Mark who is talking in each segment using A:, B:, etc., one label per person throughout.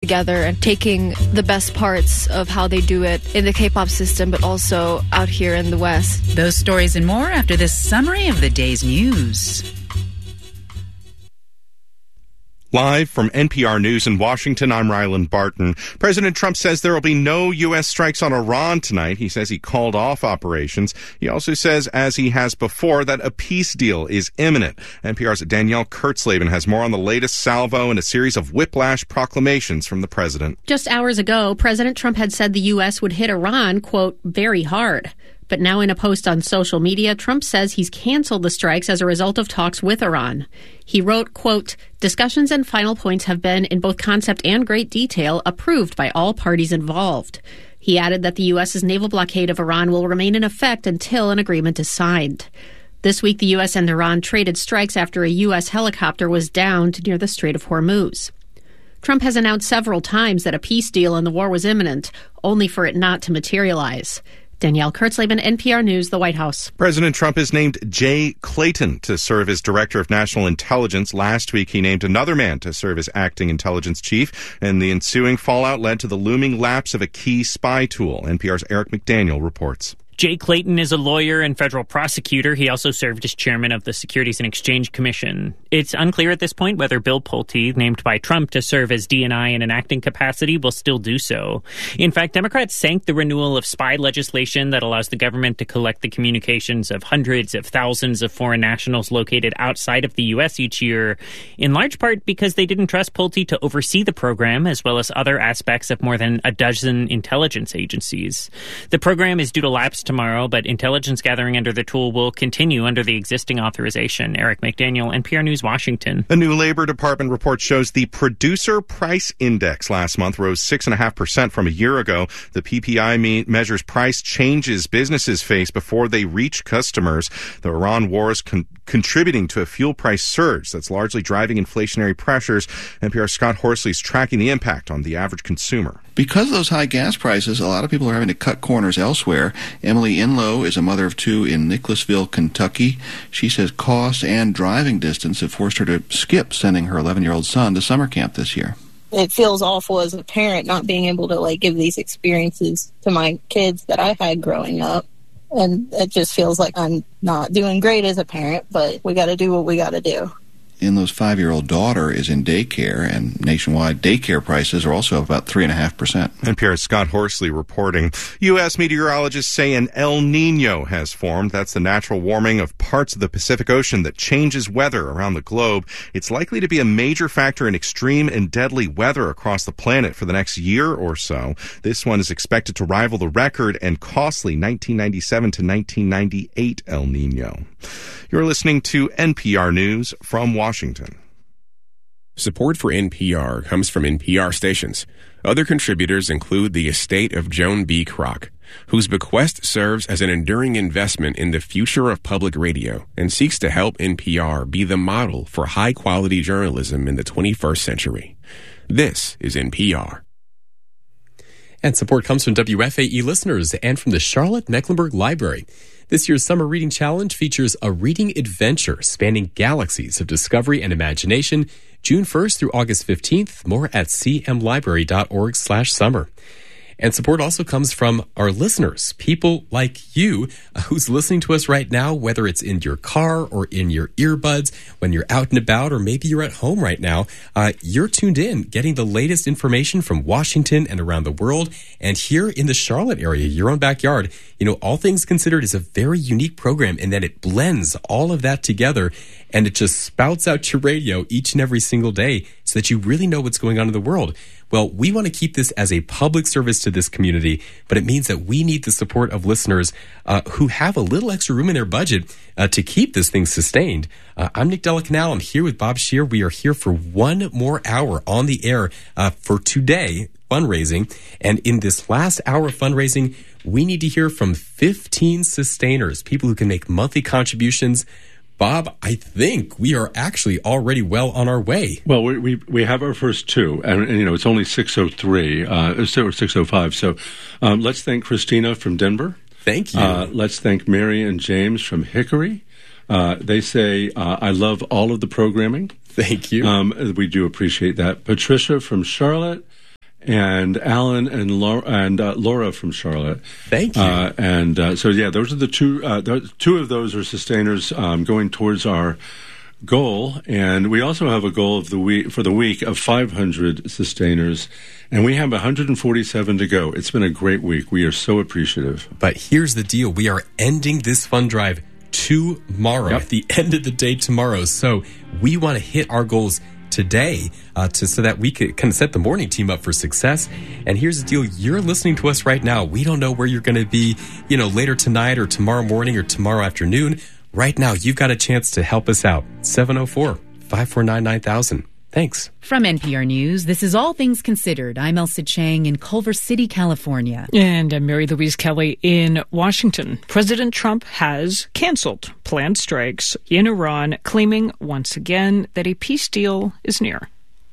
A: together and taking the best parts of how they do it in the K-pop system, but also out here in the West.
B: Those stories and more after this summary of the day's news.
C: Live from NPR News in Washington, I'm Ryland Barton. President Trump says there will be no U.S. strikes on Iran tonight. He says he called off operations. He also says, as he has before, that a peace deal is imminent. NPR's Danielle Kurtzleben has more on the latest salvo and a series of whiplash proclamations from the president.
D: Just hours ago, President Trump had said the U.S. would hit Iran, quote, very hard. But now in a post on social media, Trump says he's canceled the strikes as a result of talks with Iran. He wrote, quote, discussions and final points have been, in both concept and great detail, approved by all parties involved. He added that the U.S.'s naval blockade of Iran will remain in effect until an agreement is signed. This week, the U.S. and Iran traded strikes after a U.S. helicopter was downed near the Strait of Hormuz. Trump has announced several times that a peace deal in the war was imminent, only for it not to materialize. Danielle Kurtzleben, NPR News, the White House.
C: President Trump has named Jay Clayton to serve as Director of National Intelligence. Last week, he named another man to serve as Acting Intelligence Chief, and the ensuing fallout led to the looming lapse of a key spy tool. NPR's Eric McDaniel reports.
E: Jay Clayton is a lawyer and federal prosecutor. He also served as chairman of the Securities and Exchange Commission. It's unclear at this point whether Bill Pulte, named by Trump to serve as DNI in an acting capacity, will still do so. In fact, Democrats sank the renewal of spy legislation that allows the government to collect the communications of hundreds of thousands of foreign nationals located outside of the U.S. each year, in large part because they didn't trust Pulte to oversee the program, as well as other aspects of more than a dozen intelligence agencies. The program is due to lapse tomorrow, but intelligence gathering under the tool will continue under the existing authorization. Eric McDaniel, NPR News, Washington.
C: A new Labor Department report shows the Producer Price Index last month rose 6.5% from a year ago. The PPI measures price changes businesses face before they reach customers. The Iran war is contributing to a fuel price surge that's largely driving inflationary pressures. NPR's Scott Horsley is tracking the impact on the average consumer.
F: Because of those high gas prices, a lot of people are having to cut corners elsewhere. Emily Inlow is a mother of two in Nicholasville, Kentucky. She says cost and driving distance have forced her to skip sending her 11-year-old son to summer camp this year.
G: It feels awful as a parent not being able to give these experiences to my kids that I had growing up. And it just feels like I'm not doing great as a parent, but we got to do what we got to do.
F: Inlow's 5-year-old daughter is in daycare, and nationwide daycare prices are also up about 3.5%.
C: NPR's Scott Horsley reporting. U.S. meteorologists say an El Nino has formed. That's the natural warming of parts of the Pacific Ocean that changes weather around the globe. It's likely to be a major factor in extreme and deadly weather across the planet for the next year or so. This one is expected to rival the record and costly 1997 to 1998 El Nino. You're listening to NPR News from Washington.
H: Support for NPR comes from NPR stations. Other contributors include the estate of Joan B. Kroc, whose bequest serves as an enduring investment in the future of public radio and seeks to help NPR be the model for high-quality journalism in the 21st century. This is NPR.
I: And support comes from WFAE listeners and from the Charlotte Mecklenburg Library. This year's Summer Reading Challenge features a reading adventure spanning galaxies of discovery and imagination, June 1st through August 15th. More at cmlibrary.org/summer. And support also comes from our listeners, people like you who's listening to us right now, whether it's in your car or in your earbuds, when you're out and about, or maybe you're at home right now. You're tuned in, getting the latest information from Washington and around the world. And here in the Charlotte area, your own backyard, All Things Considered is a very unique program in that it blends all of that together and it just spouts out your radio each and every single day so that you really know what's going on in the world. Well, we want to keep this as a public service to this community, but it means that we need the support of listeners who have a little extra room in their budget to keep this thing sustained. I'm Nick Delacanal. I'm here with Bob Scheer. We are here for one more hour on the air for today, fundraising. And in this last hour of fundraising, we need to hear from 15 sustainers, people who can make monthly contributions. Bob, I think we are actually already well on our way.
J: Well, we have our first two, and it's only 6:03, or 6:05. So let's thank Christina from Denver.
I: Thank you.
J: Let's thank Mary and James from Hickory. They say, I love all of the programming.
I: Thank you.
J: We do appreciate that. Patricia from Charlotte. and Alan and Laura from Charlotte.
I: Thank you.
J: So those are the two. Two of those are sustainers going towards our goal, and we also have a goal of the week for the week of 500 sustainers, and we have 147 to go. It's been a great week. We are so appreciative.
I: But here's the deal: we are ending this fund drive tomorrow, at the end of the day tomorrow. So we want to hit our goals today so that we could kind of set the morning team up for success. And here's the deal: you're listening to us right now. We don't know where you're going to be, later tonight or tomorrow morning or tomorrow afternoon. Right now, you've got a chance to help us out. 704-549-9000. Thanks.
B: From NPR News, this is All Things Considered. I'm Elsa Chang in Culver City, California.
K: And I'm Mary Louise Kelly in Washington. President Trump has canceled planned strikes in Iran, claiming once again that a peace deal is near.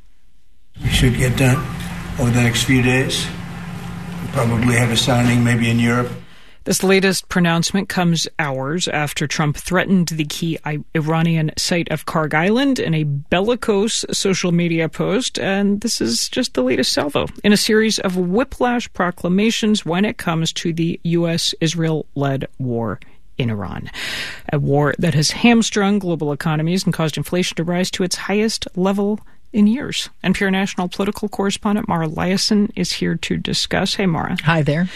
L: We should get done over the next few days. We'll probably have a signing maybe in Europe.
K: This latest pronouncement comes hours after Trump threatened the key Iranian site of Kharg Island in a bellicose social media post, and this is just the latest salvo in a series of whiplash proclamations when it comes to the U.S.-Israel-led war in Iran, a war that has hamstrung global economies and caused inflation to rise to its highest level in years. NPR national political correspondent Mara Liasson is here to discuss. Hey, Mara.
M: Hi there.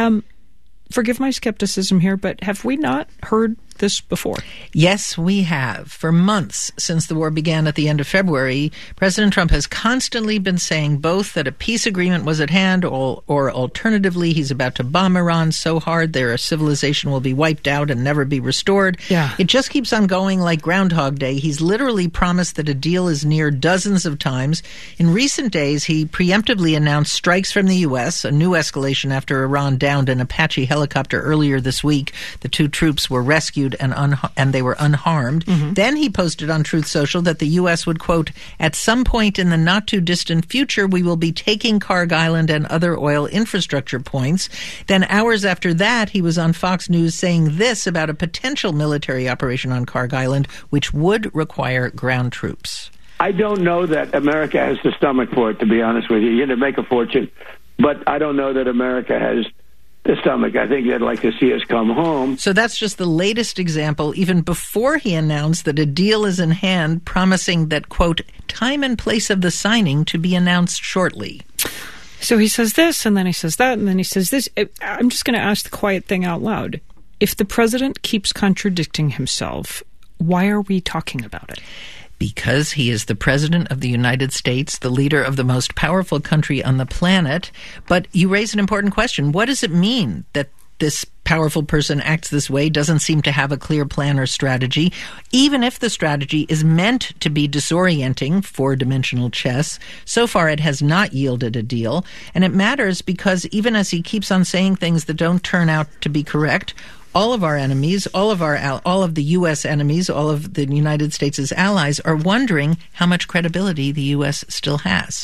K: Forgive my skepticism here, but have we not heard this before?
M: Yes, we have. For months since the war began at the end of February, President Trump has constantly been saying both that a peace agreement was at hand or alternatively he's about to bomb Iran so hard their civilization will be wiped out and never be restored.
K: Yeah.
M: It just keeps on going like Groundhog Day. He's literally promised that a deal is near dozens of times. In recent days, he preemptively announced strikes from the U.S., a new escalation after Iran downed an Apache helicopter earlier this week. The two troops were rescued and they were unharmed. Mm-hmm. Then he posted on Truth Social that the U.S. would, quote, at some point in the not-too-distant future, we will be taking Kharg Island and other oil infrastructure points. Then hours after that, he was on Fox News saying this about a potential military operation on Kharg Island, which would require ground troops.
N: I don't know that America has the stomach for it, to be honest with you. You're going to make a fortune, but I don't know that America has the stomach. I think they'd like to see us come home.
M: So that's just the latest example, even before he announced that a deal is in hand, promising that, quote, time and place of the signing to be announced shortly.
K: So he says this, and then he says that, and then he says this. I'm just going to ask the quiet thing out loud. If the president keeps contradicting himself, why are we talking about it?
M: Because he is the president of the United States, the leader of the most powerful country on the planet. But you raise an important question. What does it mean that this powerful person acts this way, doesn't seem to have a clear plan or strategy? Even if the strategy is meant to be disorienting, four-dimensional chess, so far it has not yielded a deal. And it matters because even as he keeps on saying things that don't turn out to be correct, all of our enemies, all of the U.S. enemies, all of the United States' allies are wondering how much credibility the U.S. still has.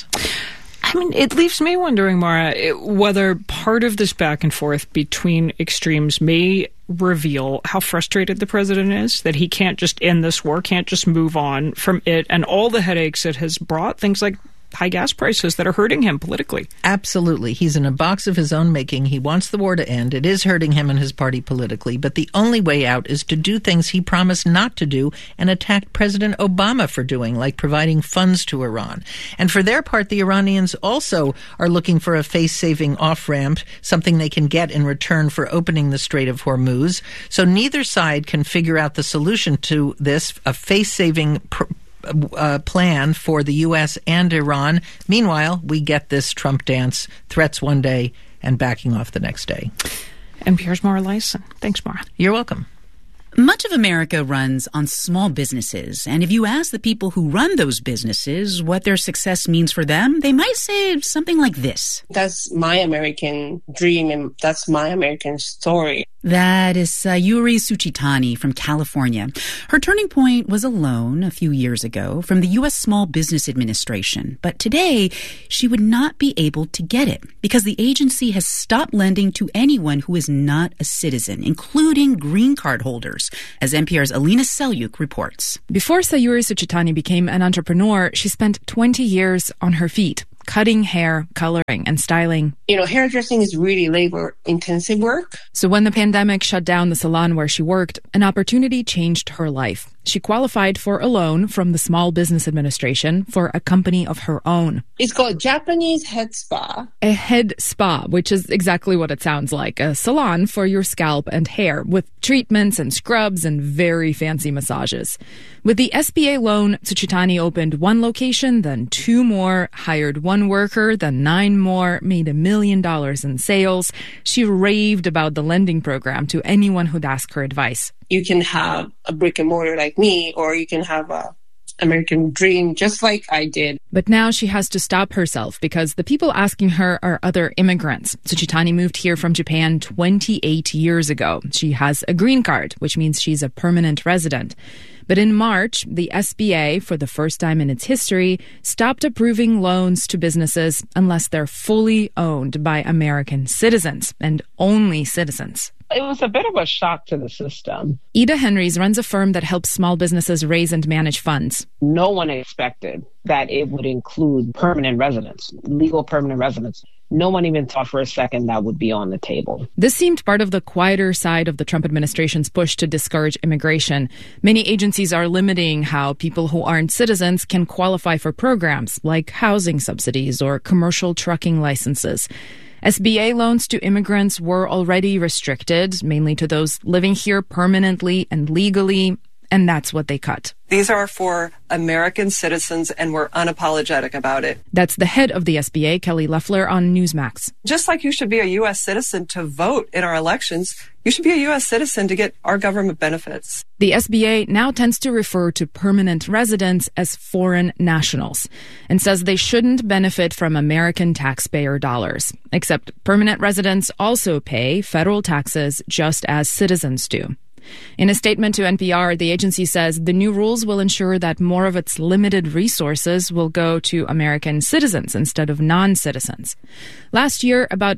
K: I mean, it leaves me wondering, Mara, whether part of this back and forth between extremes may reveal how frustrated the president is, that he can't just end this war, can't just move on from it, and all the headaches it has brought, things like high gas prices that are hurting him politically.
M: Absolutely. He's in a box of his own making. He wants the war to end. It is hurting him and his party politically, but the only way out is to do things he promised not to do and attacked President Obama for doing, like providing funds to Iran. And for their part, the Iranians also are looking for a face-saving off-ramp, something they can get in return for opening the Strait of Hormuz. So neither side can figure out the solution to this, a face-saving plan for the U.S. and Iran. Meanwhile, we get this Trump dance, threats one day and backing off the next day.
K: NPR's Mara Liasson. Thanks, Mara.
M: You're welcome.
B: Much of America runs on small businesses, and if you ask the people who run those businesses what their success means for them, they might say something like this.
O: That's my American dream, and that's my American story.
B: That is Sayuri Suchitani from California. Her turning point was a loan a few years ago from the U.S. Small Business Administration. But today, she would not be able to get it because the agency has stopped lending to anyone who is not a citizen, including green card holders, as NPR's Alina Selyuk reports.
P: Before Sayuri Suchitani became an entrepreneur, she spent 20 years on her feet, cutting hair, coloring, and styling.
O: Hairdressing is really labor-intensive work.
P: So when the pandemic shut down the salon where she worked, an opportunity changed her life. She qualified for a loan from the Small Business Administration for a company of her own.
O: It's called Japanese Head Spa.
P: A head spa, which is exactly what it sounds like. A salon for your scalp and hair with treatments and scrubs and very fancy massages. With the SBA loan, Tsuchitani opened one location, then 2 more, hired 1 worker, then 9 more, made $1 million in sales. She raved about the lending program to anyone who'd ask her advice.
O: You can have a brick and mortar like me, or you can have a American dream just like I did.
P: But now she has to stop herself because the people asking her are other immigrants. Tsuchitani moved here from Japan 28 years ago. She has a green card, which means she's a permanent resident. But in March, the SBA, for the first time in its history, stopped approving loans to businesses unless they're fully owned by American citizens, and only citizens.
Q: It was a bit of a shock to the system.
P: Ida Henrys runs a firm that helps small businesses raise and manage funds.
Q: No one expected that it would include permanent residents, legal permanent residents. No one even thought for a second that would be on the table.
P: This seemed part of the quieter side of the Trump administration's push to discourage immigration. Many agencies are limiting how people who aren't citizens can qualify for programs like housing subsidies or commercial trucking licenses. SBA loans to immigrants were already restricted, mainly to those living here permanently and legally, and that's what they cut.
R: These are for American citizens, and we're unapologetic about it.
P: That's the head of the SBA, Kelly Loeffler, on Newsmax.
R: Just like you should be a U.S. citizen to vote in our elections, you should be a U.S. citizen to get our government benefits.
P: The SBA now tends to refer to permanent residents as foreign nationals and says they shouldn't benefit from American taxpayer dollars. Except permanent residents also pay federal taxes just as citizens do. In a statement to NPR, the agency says the new rules will ensure that more of its limited resources will go to American citizens instead of non-citizens. Last year, about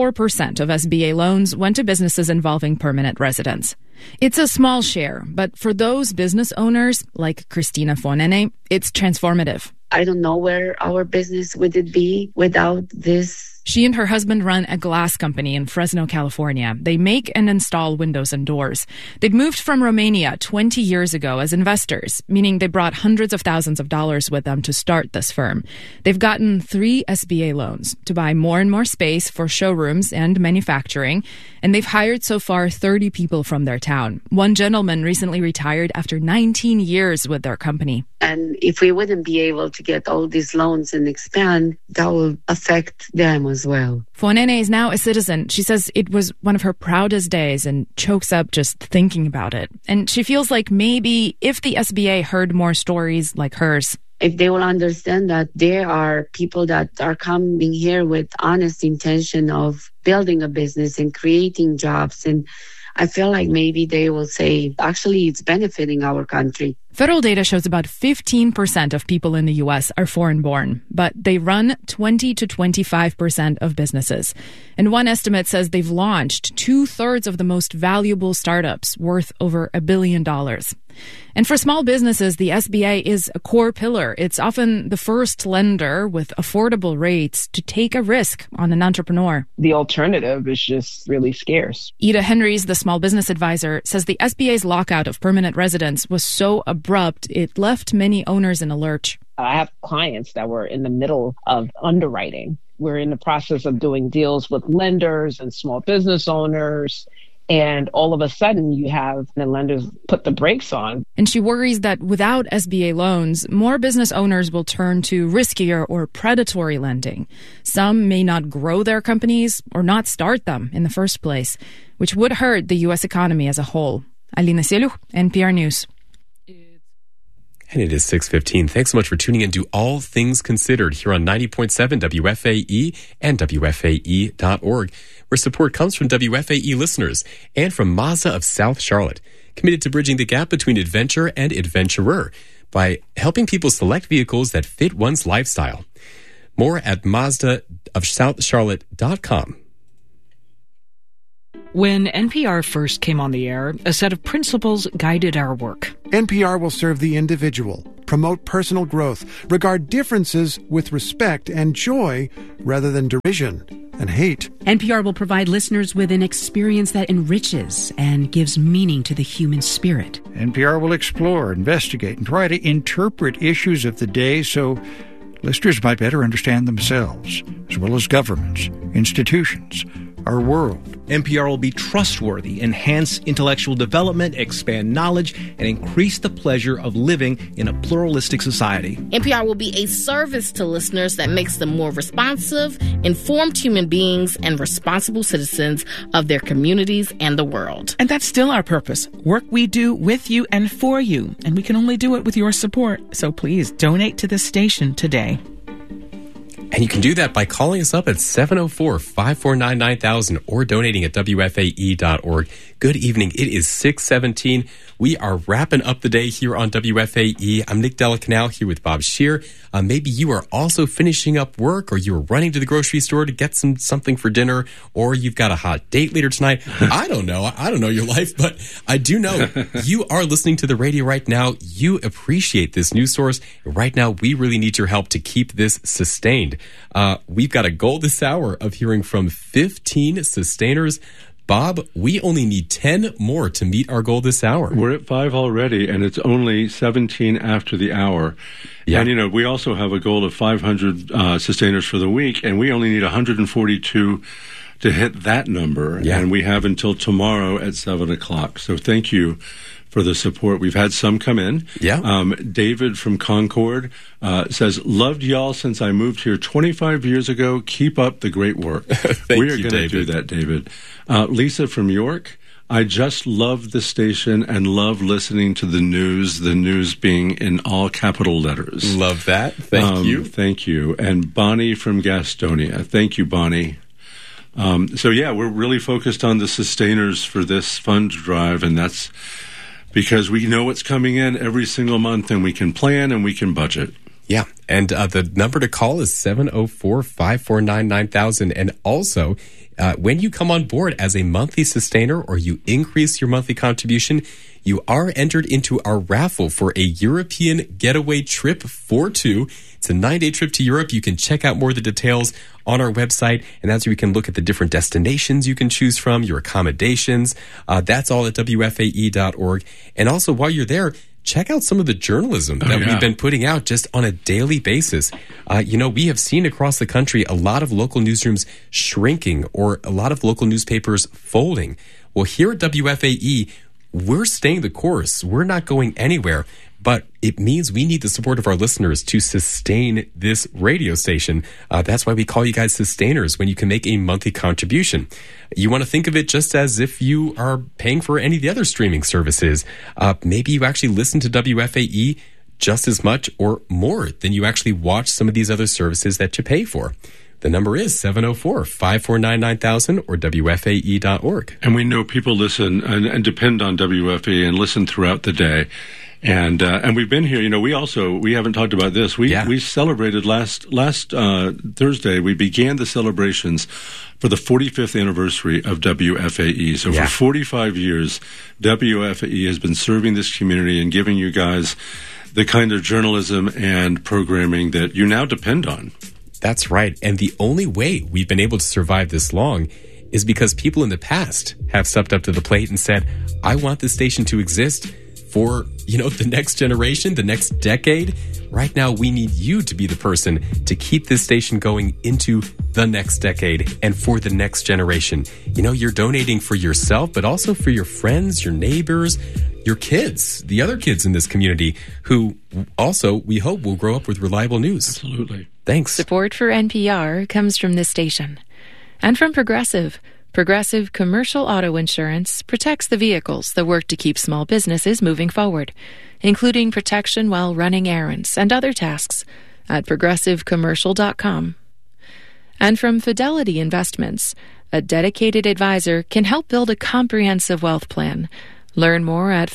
P: 4% of SBA loans went to businesses involving permanent residents. It's a small share, but for those business owners, like Christina Fonene, it's transformative.
S: I don't know where our business would it be without this.
P: She and her husband run a glass company in Fresno, California. They make and install windows and doors. They'd moved from Romania 20 years ago as investors, meaning they brought hundreds of thousands of dollars with them to start this firm. They've gotten 3 SBA loans to buy more and more space for showrooms and manufacturing, and they've hired so far 30 people from their town. One gentleman recently retired after 19 years with their company.
S: And if we wouldn't be able to get all these loans and expand, that will affect them as well.
P: Fonene is now a citizen. She says it was one of her proudest days and chokes up just thinking about it. And she feels like maybe if the SBA heard more stories like hers,
S: if they will understand that there are people that are coming here with honest intention of building a business and creating jobs, and I feel like maybe they will say, actually, it's benefiting our country.
P: Federal data shows about 15% of people in the U.S. are foreign-born, but they run 20 to 25% of businesses. And one estimate says they've launched 2/3 of the most valuable startups worth over $1 billion. And for small businesses, the SBA is a core pillar. It's often the first lender with affordable rates to take a risk on an entrepreneur.
Q: The alternative is just really scarce.
P: Ida Henrys, the small business advisor, says the SBA's lockout of permanent residents was so abrupt, it left many owners in a lurch.
Q: I have clients that were in the middle of underwriting. We're in the process of doing deals with lenders and small business owners. And all of a sudden, you have the lenders put the brakes on.
P: And she worries that without SBA loans, more business owners will turn to riskier or predatory lending. Some may not grow their companies or not start them in the first place, which would hurt the U.S. economy as a whole. Alina Sieluch, NPR News.
I: And it is 6:15. Thanks so much for tuning in to All Things Considered here on 90.7 WFAE and WFAE.org, where support comes from WFAE listeners and from Mazda of South Charlotte, committed to bridging the gap between adventure and adventurer by helping people select vehicles that fit one's lifestyle. More at MazdaofSouthCharlotte.com.
K: When NPR first came on the air, a set of principles guided our work.
T: NPR will serve the individual, promote personal growth, regard differences with respect and joy rather than derision and hate.
B: NPR will provide listeners with an experience that enriches and gives meaning to the human spirit.
U: NPR will explore, investigate, and try to interpret issues of the day so listeners might better understand themselves, as well as governments, institutions, our world.
V: NPR will be trustworthy, enhance intellectual development, expand knowledge, and increase the pleasure of living in a pluralistic society.
W: NPR will be a service to listeners that makes them more responsive, informed human beings, and responsible citizens of their communities and the world.
X: And that's still our purpose. Work we do with you and for you. And we can only do it with your support. So please donate to this station today.
I: And you can do that by calling us up at 704-549-9000 or donating at WFAE.org. Good evening. It is 6:17. We are wrapping up the day here on WFAE. I'm Nick Delacanal here with Bob Scheer. Maybe you are also finishing up work, or you are running to the grocery store to get something for dinner, or you've got a hot date later tonight. I don't know. I don't know your life, but I do know you are listening to the radio right now. You appreciate this news source. Right now, we really need your help to keep this sustained. We've got a goal this hour of hearing from 15 sustainers. Bob, we only need 10 more to meet our goal this hour.
J: We're at 5 already, and it's only 17 after the hour. Yeah. And, we also have a goal of 500 sustainers for the week, and we only need 142 to hit that number. Yeah. And we have until tomorrow at 7 o'clock. So thank you for the support. We've had some come in. Yeah. David from Concord says, loved y'all since I moved here 25 years ago. Keep up the great work. We are going to do that, David. Lisa from York, I just love the station and love listening to the news being in all capital letters.
I: Love that. Thank you.
J: Thank you. And Bonnie from Gastonia. Thank you, Bonnie. We're really focused on the sustainers for this fund drive, and that's because we know what's coming in every single month, and we can plan and we can budget.
I: Yeah, and the number to call is 704-549-9000. And also, when you come on board as a monthly sustainer or you increase your monthly contribution, you are entered into our raffle for a European getaway trip for two. It's a 9-day trip to Europe. You can check out more of the details on our website, and that's where you can look at the different destinations you can choose from, your accommodations. That's all at WFAE.org. And also, while you're there, check out some of the journalism that we've been putting out just on a daily basis. We have seen across the country a lot of local newsrooms shrinking or a lot of local newspapers folding. Well, here at WFAE, we're staying the course. We're not going anywhere. But it means we need the support of our listeners to sustain this radio station. That's why we call you guys sustainers when you can make a monthly contribution. You want to think of it just as if you are paying for any of the other streaming services. Maybe you actually listen to WFAE just as much or more than you actually watch some of these other services that you pay for. The number is 704-549-9000 or WFAE.org.
J: And we know people listen and depend on WFAE and listen throughout the day. And we've been here. We haven't talked about this. We celebrated last Thursday. We began the celebrations for the 45th anniversary of WFAE. So for 45 years, WFAE has been serving this community and giving you guys the kind of journalism and programming that you now depend on.
I: That's right. And the only way we've been able to survive this long is because people in the past have stepped up to the plate and said, I want this station to exist for, the next generation, the next decade. Right now, we need you to be the person to keep this station going into the next decade and for the next generation. You're donating for yourself, but also for your friends, your neighbors, your kids, the other kids in this community who also, we hope, will grow up with reliable news.
J: Absolutely.
I: Thanks.
Y: Support for NPR comes from this station and from Progressive. Progressive Commercial Auto Insurance protects the vehicles that work to keep small businesses moving forward, including protection while running errands and other tasks at progressivecommercial.com. And from Fidelity Investments, a dedicated advisor can help build a comprehensive wealth plan. Learn more at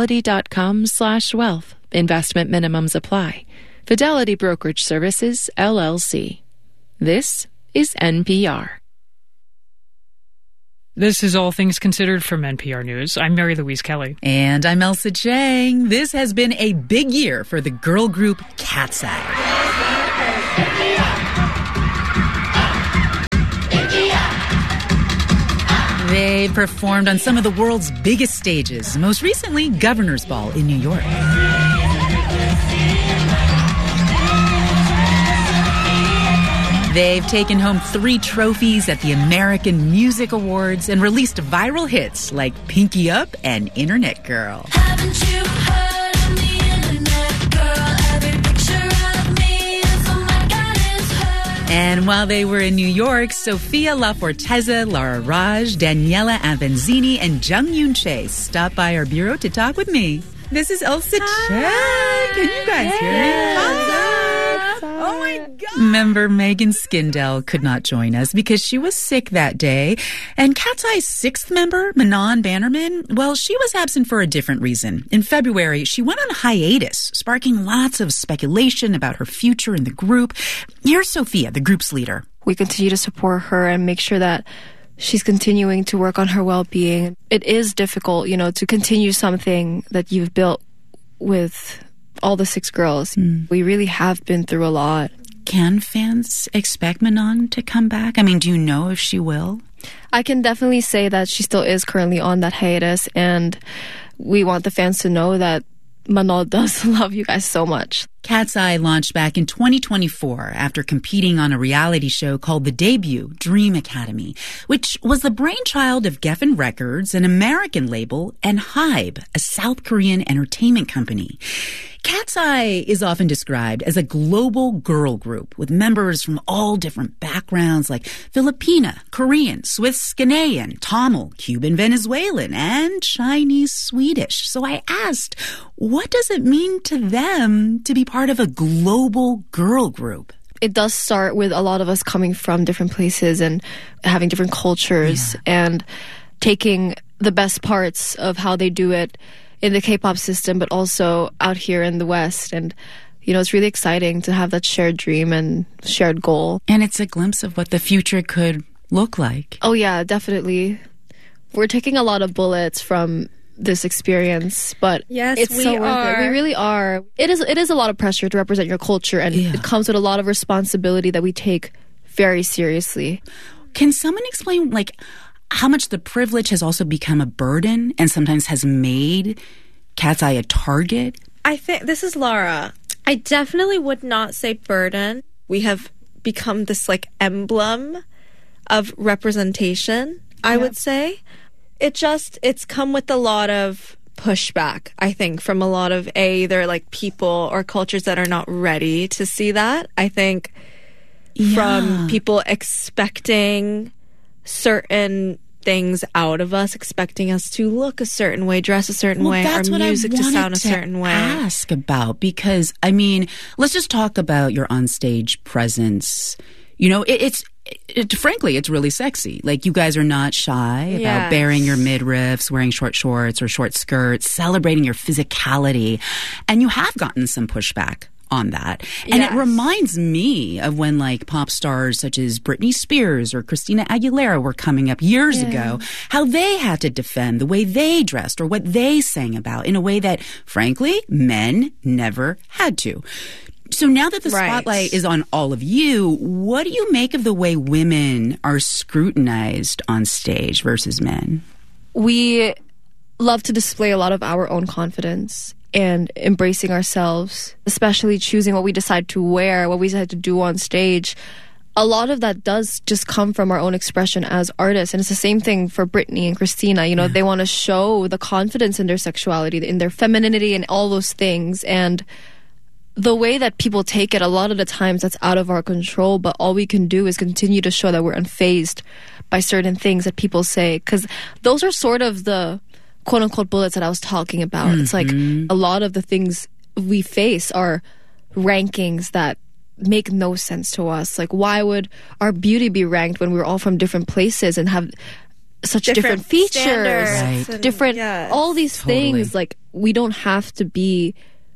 Y: fidelity.com/wealth. Investment minimums apply. Fidelity Brokerage Services, LLC. This is NPR.
K: This is All Things Considered from NPR News. I'm Mary Louise Kelly.
B: And I'm Elsa Chang. This has been a big year for the girl group Cat's Eye. They performed on some of the world's biggest stages, most recently Governor's Ball in New York. They've taken home 3 trophies at the American Music Awards and released viral hits like Pinky Up and Internet Girl. Haven't you heard of the Internet Girl? Every picture of me is, oh my God, is her. And while they were in New York, Sophia LaForteza, Lara Raj, Daniela Avanzini, and Jung Yoon Che stopped by our bureau to talk with me. This is Elsa Chang. Can you guys hear me? Hi. Oh my God. Member Megan Skindell could not join us because she was sick that day. And Cat's Eye's 6th member, Manon Bannerman, well, she was absent for a different reason. In February, she went on hiatus, sparking lots of speculation about her future in the group. Here's Sophia, the group's leader.
A: We continue to support her and make sure that she's continuing to work on her well-being. It is difficult, to continue something that you've built with all the 6 girls. We really have been through a lot.
B: Can fans expect Manon to come back? I mean, do you know if she will?
A: I can definitely say that she still is currently on that hiatus, and we want the fans to know that Manon does love you guys so much.
B: Cat's Eye launched back in 2024 after competing on a reality show called The Debut, Dream Academy, which was the brainchild of Geffen Records, an American label, and HYBE, a South Korean entertainment company. Cat's Eye is often described as a global girl group with members from all different backgrounds like Filipina, Korean, Swiss Ghanaian, Tamil, Cuban Venezuelan, and Chinese Swedish. So I asked, what does it mean to them to be part of a global girl group?
A: It does start with a lot of us coming from different places and having different cultures and taking the best parts of how they do it in the K-pop system, but also out here in the West. And, it's really exciting to have that shared dream and shared goal.
B: And it's a glimpse of what the future could look like.
A: Oh, yeah, definitely. We're taking a lot of bullets from this experience, but it's so worth it. We really are. It is a lot of pressure to represent your culture, and it comes with a lot of responsibility that we take very seriously.
B: Can someone explain, how much the privilege has also become a burden and sometimes has made Cat's Eye a target?
D: I think, this is Lara. I definitely would not say burden. We have become this emblem of representation, I would say. It's come with a lot of pushback, I think, from a lot of either people or cultures that are not ready to see that. I think from people expecting certain things out of us, expecting us to look a certain way, dress a certain way, our music to sound a certain way.
B: Ask about, because let's just talk about your onstage presence. Frankly, it's really sexy. You guys are not shy about baring your midriffs, wearing short shorts or short skirts, celebrating your physicality, and you have gotten some pushback on that. And it reminds me of when pop stars such as Britney Spears or Christina Aguilera were coming up years ago, how they had to defend the way they dressed or what they sang about in a way that, frankly, men never had to. So now that the spotlight is on all of you, what do you make of the way women are scrutinized on stage versus men?
A: We love to display a lot of our own confidence and embracing ourselves, especially choosing what we decide to wear, what we decide to do on stage. A lot of that does just come from our own expression as artists. And it's the same thing for Britney and Christina. They want to show the confidence in their sexuality, in their femininity and all those things. And the way that people take it, a lot of the times that's out of our control, but all we can do is continue to show that we're unfazed by certain things that people say. Because those are sort of the quote-unquote bullets that I was talking about. It's a lot of the things we face are rankings that make no sense to us. Why would our beauty be ranked when we're all from different places and have such different features, different all these things? We don't have to be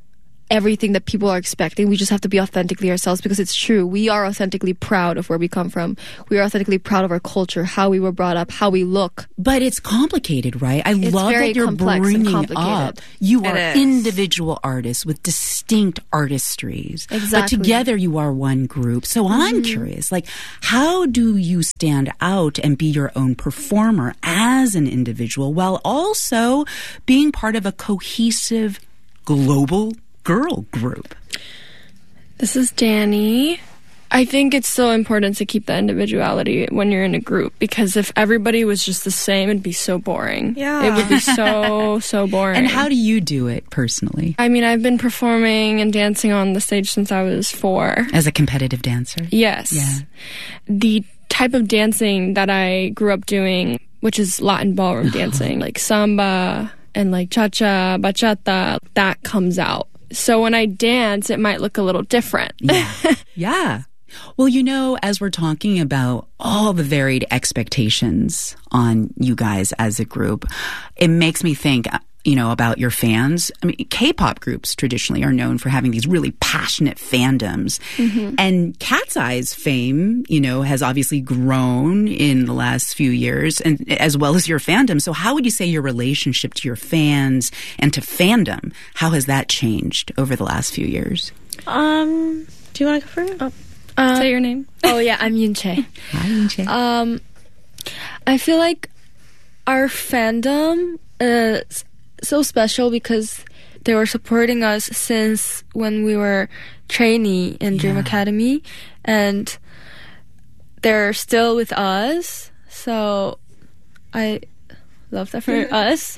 A: everything that people are expecting. We just have to be authentically ourselves, because it's true. We are authentically proud of where we come from. We are authentically proud of our culture, how we were brought up, how we look.
B: But it's complicated, right? I
A: It's
B: love
A: very
B: that you're
A: complex and
B: bringing
A: complicated.
B: up you
A: It
B: are
A: is.
B: individual artists with distinct artistries. But
A: Exactly.
B: together you are one group. So I'm curious, like, how do you stand out and be your own performer as an individual while also being part of a cohesive global girl group?
C: This is Danny. I think it's so important to keep the individuality when you're in a group, because if everybody was just the same, it'd be so boring.
D: Yeah.
C: It would be so boring.
B: And how do you do it personally?
C: I mean, I've been performing and dancing on the stage since I was 4.
B: As a competitive dancer?
C: Yes.
B: Yeah.
C: The type of dancing that I grew up doing, which is Latin ballroom dancing, like samba and like cha-cha, bachata, that comes out. So when I dance, it might look a little different.
B: Yeah. Well, you know, as we're talking about all the varied expectations on you guys as a group, it makes me think, you know, about your fans. I mean, K-pop groups traditionally are known for having these really passionate fandoms. And Cat's Eye's fame, you know, has obviously grown in the last few years, and as well as your fandom. So how would you say your relationship to your fans and to fandom, how has that changed over the last few years?
D: Do you want to go first?
C: Say your name.
A: Oh yeah, I'm Yunche.
B: Hi, Yunche.
C: I feel like our fandom is so special because they were supporting us since when we were trainee in Dream Academy, and they're still with us. So I love that for us.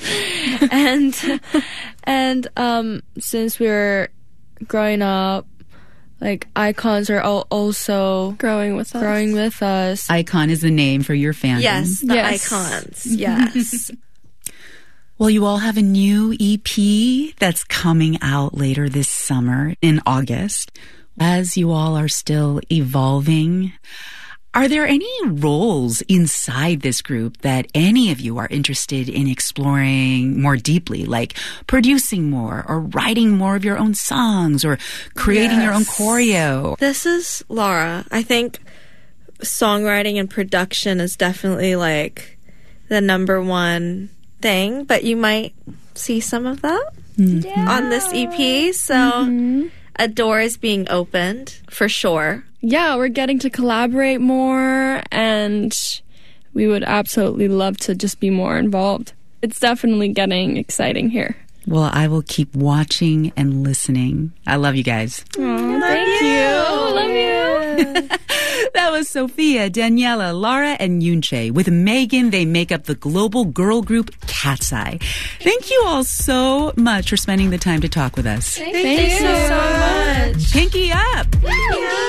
C: and since we were growing up, like icons are also growing with us.
B: Icon is the name for your fandom.
D: Yes, the icons. Yes.
B: Well, you all have a new EP that's coming out later this summer in August. As you all are still evolving, are there any roles inside this group that any of you are interested in exploring more deeply, like producing more or writing more of your own songs or creating your own choreo?
D: This is Laura. I think songwriting and production is definitely like the number one thing, but you might see some of that on this EP. So a door is being opened for sure.
C: Yeah, we're getting to collaborate more, and we would absolutely love to just be more involved. It's definitely getting exciting here.
B: Well, I will keep watching and listening. I love you guys.
C: Thank you. Love you.
B: That was Sophia, Daniela, Lara, and Yunche. With Megan, they make up the global girl group Cat's Eye. Thank you all so much for spending the time to talk with us.
D: Thank you so much.
B: Pinky up.